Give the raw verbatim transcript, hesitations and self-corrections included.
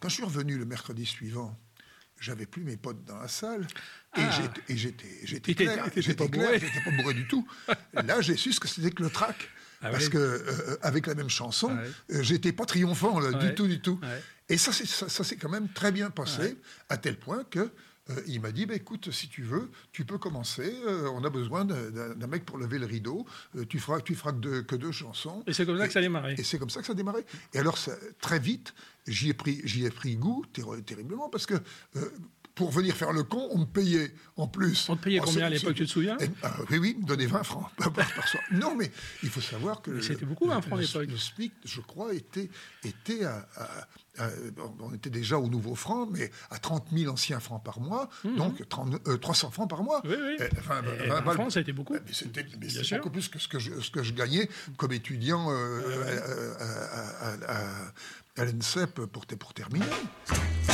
Quand je suis revenu le mercredi suivant, j'avais plus mes potes dans la salle et Ah. j'étais, et j'étais, j'étais T'étais- clair, t'étais j'étais pas clair, bourré. j'étais pas bourré du tout. Là, j'ai su ce que c'était que le trac. Ah Parce ouais. que euh, avec la même chanson, Ouais. euh, j'étais pas triomphant là, Ouais. du tout, du tout. Ouais. Et ça, c'est, ça, ça s'est quand même très bien passé, Ouais. à tel point que euh, il m'a dit, bah, écoute, si tu veux, tu peux commencer. euh, on a besoin d'un, d'un- d'un mec pour lever le rideau. euh, tu feras, tu feras que deux, que deux chansons. Et c'est comme ça que ça a démarré. Et c'est comme ça que ça a démarré. Et alors, ça, très vite, j'y ai pris, j'y ai pris goût terri- terriblement parce que euh, pour venir faire le con, on me payait en plus. On te payait Oh, combien à c'est- l'époque, c'est- tu te souviens? Et, euh, Oui, oui, me donnait vingt francs par, par- par soir. Non, mais il faut savoir que... Mais c'était beaucoup, vingt francs à le- l'époque. Le SMIC, je crois, était, était à, à- à- on était déjà au nouveau franc, mais à trente mille anciens francs par mois, donc trente, euh, trois cents francs par mois. Mhm. Oui, oui. Euh, enfin, Et vingt vingt balles- francs, ça a été beaucoup. Mais c'était mais Bien c'est sûr. beaucoup plus que ce que je, ce que je gagnais comme étudiant euh, à, à- à- à- à l'E N S E P pour, pour terminer.